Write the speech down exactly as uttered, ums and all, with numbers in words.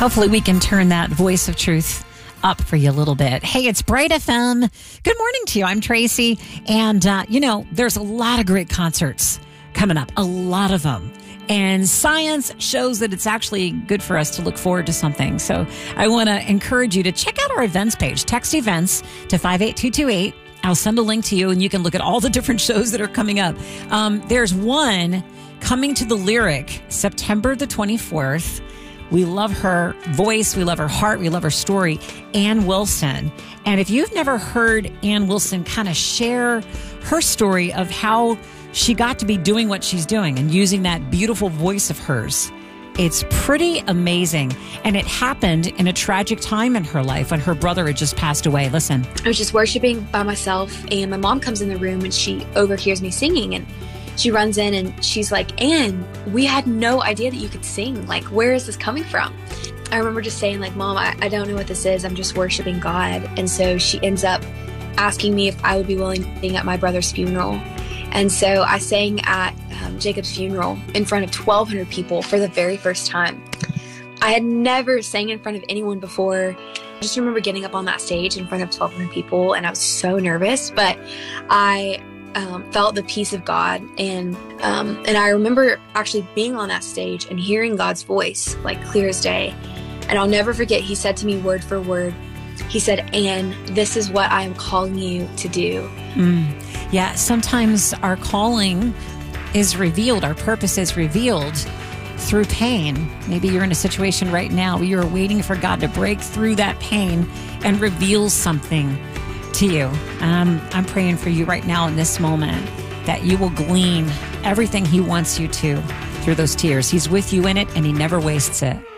Hopefully we can turn that voice of truth up for you a little bit. Hey, it's Bright F M. Good morning to you. I'm Tracy. And, uh, you know, there's a lot of great concerts coming up, a lot of them. And science shows that it's actually good for us to look forward to something. So I want to encourage you to check out our events page. Text events to five eight two two eight. I'll send a link to you and you can look at all the different shows that are coming up. Um, there's one coming to the Lyric September the twenty-fourth. We love her voice. We love her heart. We love her story. Ann Wilson. And if you've never heard Ann Wilson kind of share her story of how she got to be doing what she's doing and using that beautiful voice of hers, it's pretty amazing. And it happened in a tragic time in her life when her brother had just passed away. Listen. I was just worshiping by myself, and my mom comes in the room and she overhears me singing, and she runs in and she's like, Ann, we had no idea that you could sing. Like, where is this coming from? I remember just saying, like, Mom, I, I don't know what this is. I'm just worshiping God. And so she ends up asking me if I would be willing to sing at my brother's funeral. And so I sang at um, Jacob's funeral in front of twelve hundred people for the very first time. I had never sang in front of anyone before. I just remember getting up on that stage in front of twelve hundred people, and I was so nervous, but I um, felt the peace of God. And um, and I remember actually being on that stage and hearing God's voice, like clear as day. And I'll never forget, he said to me word for word, he said, Ann, this is what I am calling you to do. Mm. Yeah, sometimes our calling is revealed, our purpose is revealed through pain. Maybe you're in a situation right now where you're waiting for God to break through that pain and reveal something to you. Um, I'm praying for you right now in this moment that you will glean everything he wants you to through those tears. He's with you in it, and he never wastes it.